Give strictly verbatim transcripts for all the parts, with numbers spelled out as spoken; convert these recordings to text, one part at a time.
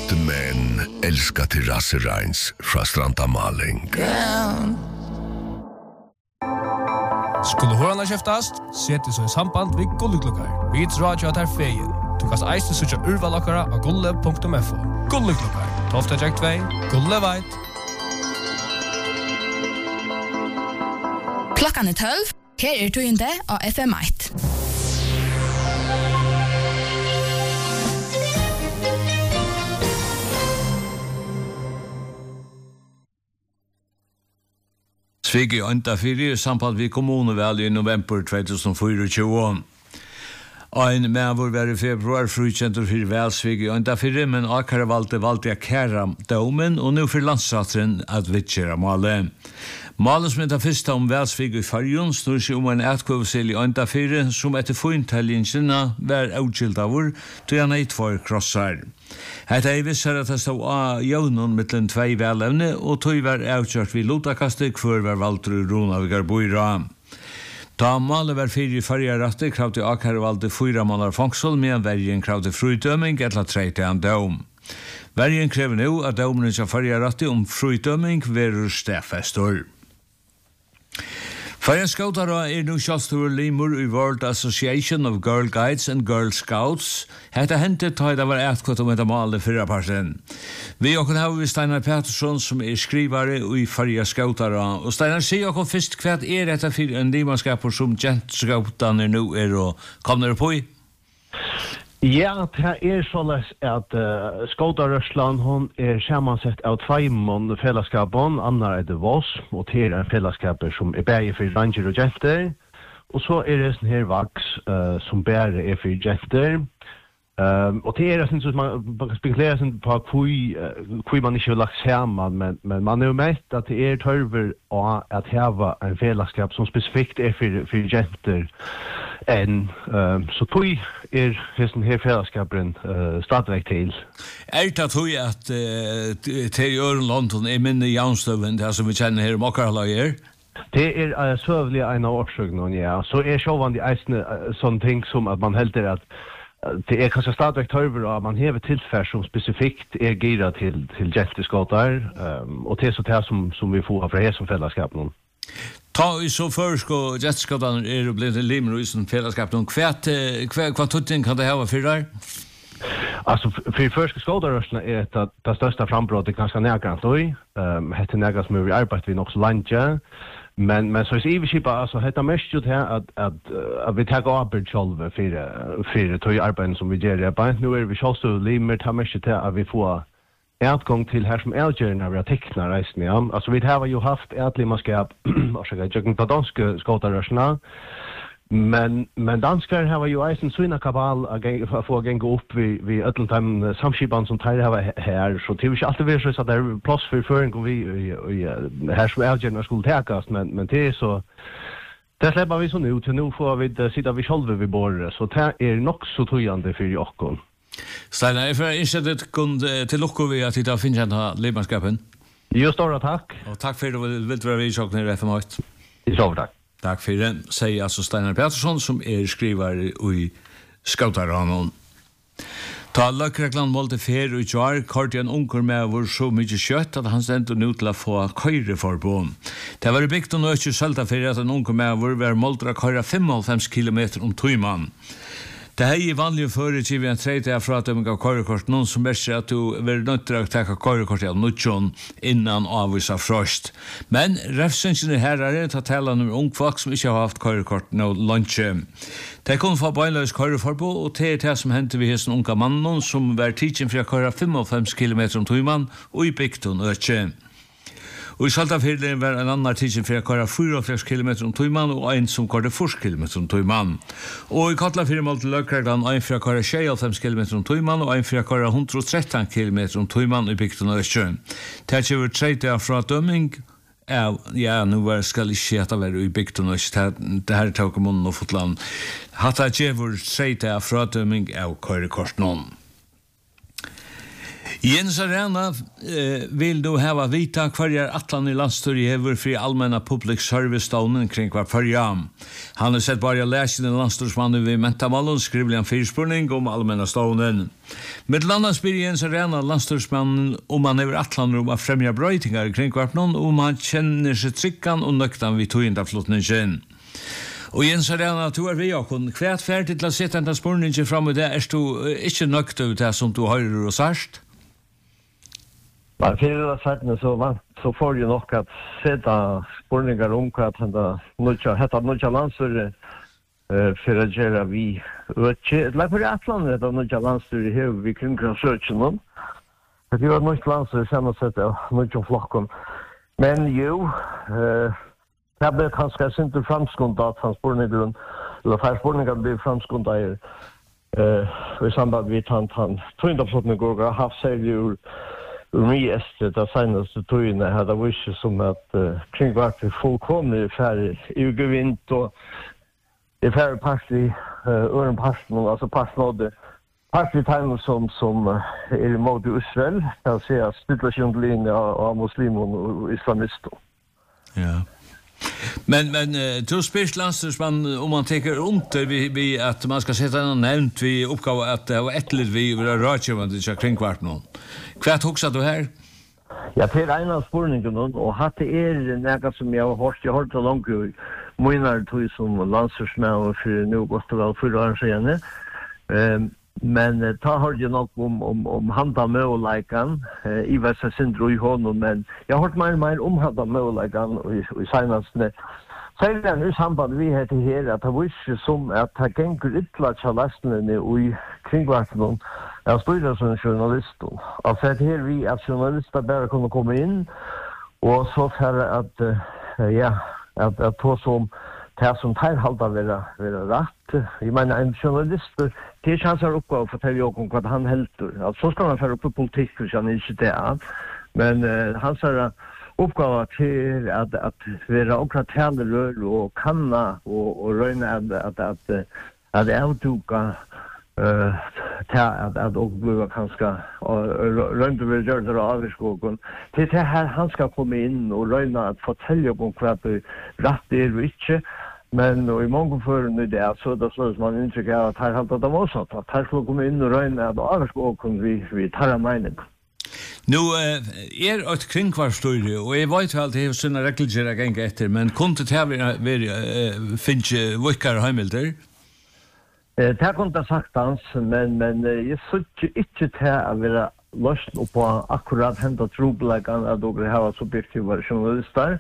Men älskar terrassereins fra Stranda Maling. Skulle hörna käftast, sätt dig så i samband vid Gulleklockar. Vi tror att jag tar fejen. Du kan eisne söka urvalakara av gulle punkt f o. Gulleklockar, Tofta Jack två, Gulle Veit. Klockan är tolv, här är tugende av F M ett. Svig i enda fyri i samband vi kommuneval i november tjugohundrafyrtio. Ein med vår var i februar frukjentur fyrir velsvig i enda fyri, men akare valgte valgte jeg kæra domen, og nu fyrir landsatren at vitjera male. Malen som heter fyrsta om velsvig i fargen snur seg om en etkvøvsel i enda fyri, som etter fointellingsina var avgildavur, til han eit for krossar. Hetta er vissar at det stod av jaunon mittlen tvei velevne, og tog var avkjørt vid lotakastet hver var valgtur Ronavigar boira. Da malet var fyrir i farger ratte, kravde akare valgte fyra måneder fangsel, medan vergen kravde frutdøming eller treite han dom. Vergen krever nu at domen ikke farger ratte om frutdøming verur stafestor. Fire Scoutara er nu kjastur limur i World Association of Girl Guides and Girl Scouts. Hetta hentet tøy det var etkvart om etter malet fyrra parten. Vi okkur har vi Steinar Pettersson som er skrivare i Fire Scoutara. Og Steinar, sier okkur fyrst hvert er dette for en limanskapur som Gent-Scoutan er nu er og kommer på i? Ja, det er såleis at uh, Skådarøsland, hon er sammansett av tveimon fellesskapen, annar er det Voss, og det er en fellesskaper som er bære for ranger og jenter, og så er det sånn her vaks uh, som bære er for jenter, um, og det er sånn som man, man kan spekulere sånn på hvor man ikke har lagt sammen, men, men man er jo mest at det er tørver at heva en fellesskap som spesifikt er for, for jenter, en um, så tog er hesten her fellesskapen uh, stadigvæk til. Er det tog at uh, til Jørgen London er minne Jaunstøven, det som vi kjenner her i Mokkarlager? Det er uh, søvlig en av årsøkene, ja. Så er sjåvan de eisne uh, sånne ting som at man helder at uh, det er kanskje stadigvæk tørver at man hever tilfær som spesifikt er gira til, til jenteskåtar, um, og det er så det som, som vi får fra her som fellesskapen. Ta i så først og jetskatan er jo blitt en limer i sånn fellesskap. Hva tutting kan det hava for der? Altså, for første skådarøsene er det det største frambrådet ganske nærgrant også. Um, hette nærgrant som vi arbeider vi nok så langt. Men, men så er det iverskipa, altså, hette mest jo til at, at, at vi tar arbeid selv for, for tog arbeiden som vi gjør i arbeid. Nå er vi selv limer, tar mest til at vi får utgång till här som elgörna vi har tecknat reisen, ja. Alltså vi har ju haft ätlimanskap och så jag på danska skotarrörsna. Men men danskar har ju eisen såna kabal att få gå upp vi vi öllentime samskipan som tar det här så det är inte alltid så att det är plats för föring vi här som elgörna skulle täckas men men det är så det släpper vi så nu till nu får vi sitta vi själva vid bordet så det är nog så tojande för oss. Steinar, jeg får innsett til lukko vi at jeg finner kjent limanskapen. Jo, stora takk. Og takk for at du vil være vidtjokken i F M åtte. Jo, takk. Takk for det, sier altså Steinar Pettersson, som er skriver i Skautaranon. Ta løkreglan målte fer og jar, kort en unger med hvor så mye kjøtt at han stendte nå til å få køyreforbund. Det var bygd og nødt til sølta for at en unger med hvor var målt å køyre femoghalvfems kilometer om tøyman. Det här är vanliga företag en tredje fratømning av kørekort, någon som bäst att du vill nødt til å ta kørekort av nutjon innan avvisa frost. Men refsensene her er det at tala om ung folk som ikke har haft kørekort nå lunsje. De kunne få beinløs køreforbud, og det er det som hendte vi hesten unga mannen som var tidsen for å køre femoghalvfems kilometer om tøyman og i bygden økje. Og i Saltafyrlen var en annan tidsen for å køre fyrtiofem kilometer om tøyman og en som kørte fyrre kilometer om tøyman. Og i Katlafyrlen målte løkreglan en for å køre tjuehalvfems kilometer om tøyman og en for å køre hundre og tretten kilometer om tøyman i bygden og økje. Det er ikke vært tredje fra dømming. Ja, ja, nu var skal ikke heta være i bygden og økje. Det her tok munnen og fotland. Hatt det ikke vært tredje fra dømming av kørekort noen. Jens Arena, eh, vill du hava vita kvarjar atlan i landstyri hever fri allmänna public service stånden kring kvar förjam. Han har sett bara läsen i landstyrsmannen vid Mentamalon skrivlig en fyrspurning om allmänna stånden. Med landa spyr Jens Arena landstyrsmannen om han hever atlan om att främja bröjtingar kring kvar någon om han känner sig trickan och nöktan vid togindaflottningen. Og Jens Arena, du er vi akon. Hva er ferdig til å sitte enda spurninger frem og det? Er du ikke nøkt av det som du hører og sørst? Men fyrir det sættene så, så får jeg nok at sette spurninger om hva hette nødja landstyre for å gjøre vi øtje. Det er for Atlandet dette nødja landstyre her vi kringre søkene. Det var nødja landstyre sammen sett av nødja flokken. Men jo, det ble kanskje sint framskund at han spurningen, eller fær spurningen ble framskund av i samband med han tøyndaflottene går og har haft særlig ur Ur efter det senaste tøyene hade visst som att uh, kring vart vi fullkomlig färre i gevint och i färre parti uh, ören parten alltså parten av det parti time som som uh, är emot Israel kan säga situationen av, av muslimer och islamister. Ja. Men men uh, du spyrs landstyrsman om man tänker under vi, vi att man ska sätta en nämnt vi uppgave att det var ett litet vi vill rådgivande till kring kvart någon. Kvart huxar du här? Ja, det är en av spårningen och att det är något som jag har hört, jag har hört så långt i månader tog som landstyrsman för nu gått det väl fyra år sedan. Um, men ta har jag nog om om om handa möjligheten uh, i vissa syndrom i honom men jag har hört mer mer om handa möjligheten och i senaste Sällan i samband vi heter här att det var som att det gänger ytterligare till läsningen i kringvarten jag stod som journalist alltså att här vi att journalister bara kunde komma in och så för att uh, ja att att ta som det som teilhalda vera vera rätt. Jag menar en journalist det är chans att uppgå för att jag om vad han helter. Alltså så ska man föra upp politik för han inte det. Men uh, han sa uppgåva till att att vara och talerör och kanna och och röna att att att att avtuka eh att att och bli kanske runt över det av skogen till det här han ska komma in och röna att fortälja om vad det rätt är inte men och i många för nu det är så då så man inte kan att här har det var så att här ska komma in och röna att av skogen vi vi tar mening. Nu uh, er ett kringkvarstøyre, og jeg vet alt det er sånne regelgjere gang etter, men kunne det her uh, finne vikkere heimilder? Eh, det har kunnet sagt hans, men, men uh, jeg synes ikke til å være løst på akkurat hendet trobeleggene at dere har subjektive journalister.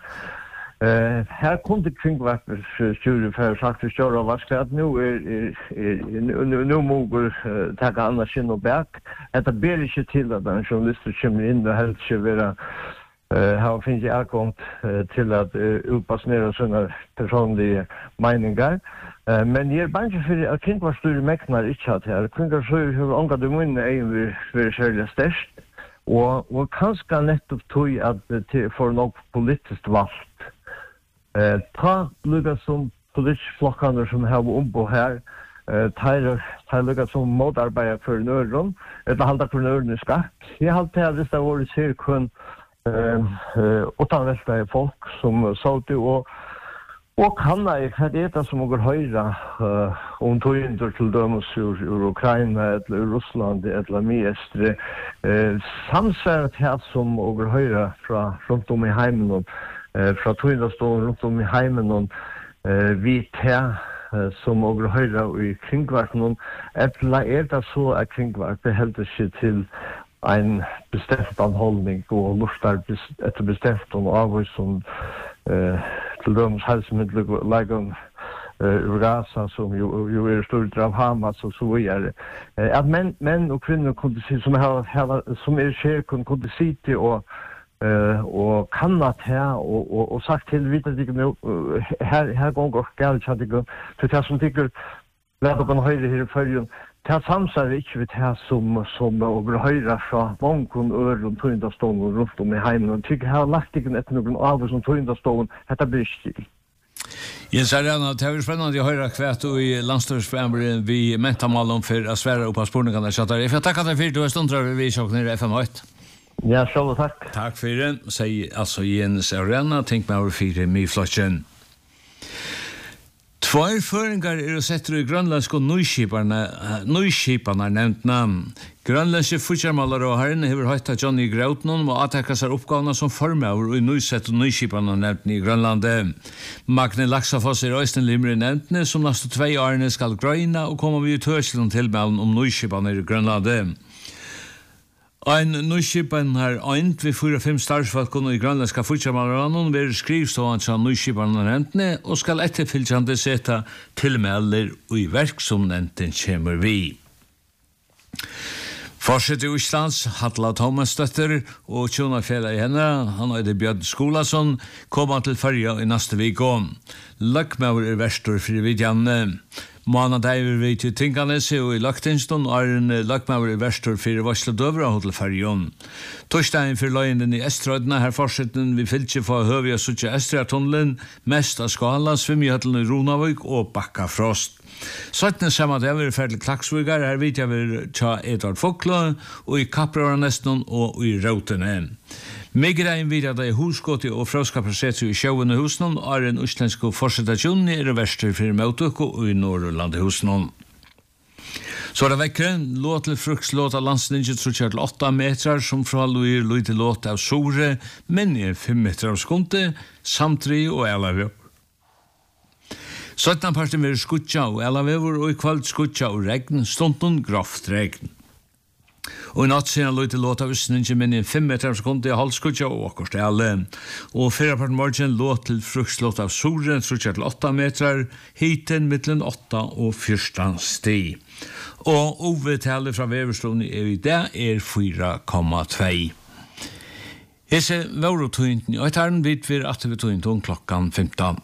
Uh, her kunne kringkvarstøyre for sagt å kjøre og vaske at nå er, er, er nå må vi uh, ta annet skinn og bak. Det ber ikke til at en journalist kommer inn og helst ikke være uh, har finnes avgångt uh, til at uh, utpassnere sånne personlige meninger. Uh, men jeg er bange for at kringkvarstøyre mekner ikke hatt her. Kringkvarstøyre har omgått i munnen egen vil kjøre størst. Og, og kanskje nettopp tog at det får nok politisk valgt. Eh, ta lukka som politiske flokkene som har ombo her, eh, ta, ta lukka som motarbeider for nøren, eller halda for nøren i skakk. Jeg halte her hvis det var i cirkun eh, eh, utanveldige folk som sa det, og, og kan jeg, hva er det som går høyre uh, om togindor til dømes ur, ur Ukraina, eller ur Russland, eller Miestre, eh, samsværet her som går høyre fra rundt om i heimen, og Eh, fra togindastålen rundt om i heimen og eh, vi til eh, som over høyre i kringvarten eller er det så at kringvarten helder seg til en bestemt anholdning og lustar etter bestemt og avhøy som eh, til dømes helsemiddelleggen uh, Gaza som jo, jo er stort av Hamas og så videre. Eh, at menn, menn og kvinner kunne si, som, har, har, som er skjer kunne, kunne si til og Uh, og kannat her og, og, og sagt til vidt at ikke nå uh, her, her går og galt at ikke til det som tykker lær dere høyre her i følgen til samsar ikke vi det som, som over høyre fra mange ør og tøyndastålen rundt om i heimen og tykker her lagt ikke etter noen av som tøyndastålen dette blir ikke Jens Arena, det är spännande att höra kvärt du i landstörsfrämre vi mentamalen för att svära upp på spårningarna. Jag får tacka dig för att du har stundrat vi tjocknar i F M åtta. Ja, så tack. Tack för det. Säg alltså Jens Arena, tänk mig över fyra miflotchen. Två föringar är att sätta i grönländska nøyskiparna, nøyskiparna nämnt namn. Grönländske futjarmalare og herren hever høyta Johnny Grautnon og attekka seg oppgavene som formøver og nøysett og nøyskiparna nevnt i Grønlandet. Magne Laksafoss er øysten limre nevntene som neste tvei årene skal grøyna og kommer vi i tørselen tilmelen om nøyskiparna i Grønlandet. Ein nøyskipan har øynt ved fyra fem starsfolkene i grønlandska futjarmalaranen ved skrivstående til nøyskiparna nevntene og skal etterfylgjande sette tilmeler og i verk som nevnten kommer vi. Forsett i Íslands, Halla Thomasdóttir og tjónafela i henne, han heter Bjørn Skúlason, koma til Førja i neste viko. Løkmaur er verstor fri vidjanne. Månadag er vi til Tinganese og i Løktinston, og er en løkmaur er verstor fri Varsledøvra og til Førjon. Torsdagen for løgnen i Estrødna, her forsetten vi fyllt ikke for høvig og suttje Estrødtunnelen, mest av Skala, Svimjøtlen i Ronavik og Bakkafrost. Sånn samme det er ferdig Klaksvigar, her vet jeg vi tja Edvard Fokla, og i Kapraranesten og i Rautene. Migrein vid at det er husgått og fråskapasettet i sjøvende husnån, er en utlensk forsetasjon i det verste for Mautuk og i Norrland husnån. Så er det vekkere, låt til frukslåt av landsninje trutjer til åtta metrar, som fra Louir Louis til låt av Sore, men i fem meter av skunte, samtri og elavjøp. Sånn parten vil skutja og elavjøver, og i kvalt skutja og regn, stunden grovt regn. Og i natt siden løy til låt av Østninje, men i fem meter av sekunder i halvskutja og akkurat alle. Og fyrre part morgen låt til frukslåt av Sore, trutjer til åtta metrar, hiten mittlen åtta og fyrstan sti. Og overtallet fra Veverslån er i det er fyra komma två. Hese Vaurotøynten i Øytaren vidt vi at vi tøynten klokkan femton.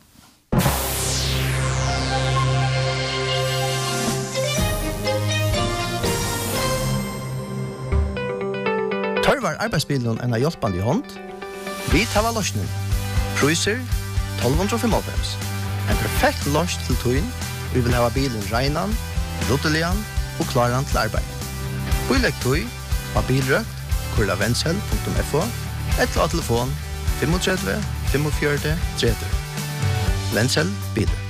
Tørvar arbeidsbilen en av hjelpende i hånd. Vi tar løsning. Cruiser tolv fem. En perfekt løs til tøyen. Vi vil ha bilen regnan, rottelian og klaran til arbeid. Bilegg tøy av bilrøkt, kurla vensel punktum f o, eller av telefon tre fem fem fem tre tre. Vensel bilrøkt.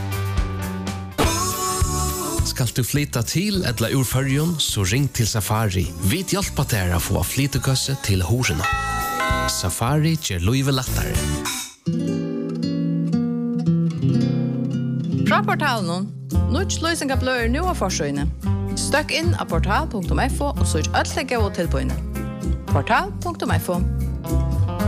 Skal du flytta til eller ur Førjon, så ring til Safari. Vi hjelper deg å få flyttekøsse til horena. Safari gjør livet lettere. Fra portalen, Nuts løsning av bløyer nå av forsøyene. Støkk inn av portal punktum f o og så er alt det gå til på inne. portal punktum f o.